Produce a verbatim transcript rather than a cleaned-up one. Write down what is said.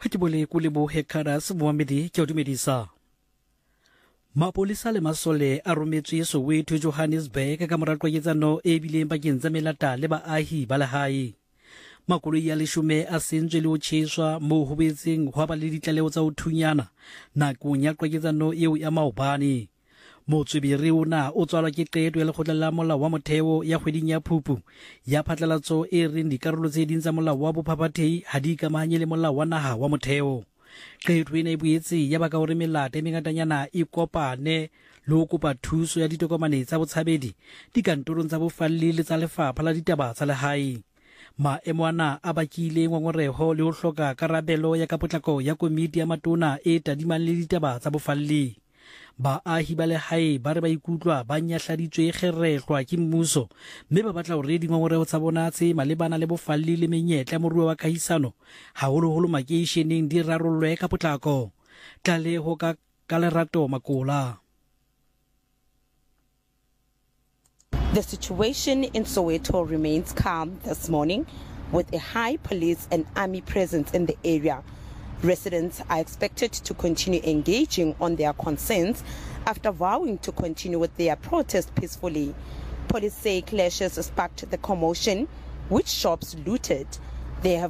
Hatibole kulebo hekaras Mohamedi Kyotumedisa. Mapolisa le masole a rometswe Soweto Johannesburg ka mora kwaketsano e bileng bakeng tsa melata le baahi ba lehae. Makoloi a leshome a sentswe le ho tjheswa moo ho boetseng hwa ba le ditlaleho tsa ho thunyana nakong ya kwaketsano eo ya maobane. Motswebere ona o tswalwa ke qeto ya lekgotla la molao wa motheo ya kgweding ya Phupu ya phatlalatso e reng dikarolo tse ding tsa molao wa bophapathehi ha di ikamahanye le molao wa naha wa motheo. Qeto ena e boetse ya baka hore melata e mengatanyana e kopane le ho kopa thuso ya ditokomane tsa botshabedi dikantorong tsa bofalli le tsa lefapha la ditaba tsa lehae. Maemo ana a bakile ngongoreho le ho hloka karabelo ya ka potlako ya komiti ya matona e tadimang le ditaba tsa bofalli. Baahi ba lehae ba re ba ikutlwa ba nyahladitswe kgerehlwa ke mmuso mme ba batla hore dingongoreho tsa bona tse malebana le bofalli le menyetla moruo wa kahisano haholoholo makeisheneng di rarollwe ka potlako. Tlaleho ka ka Lerato Makola. The situation in Soweto remains calm this morning with a high police and army presence in the area. Residents are expected to continue engaging on their concerns after vowing to continue with their protest peacefully. Police say clashes sparked the commotion, with shops looted. They have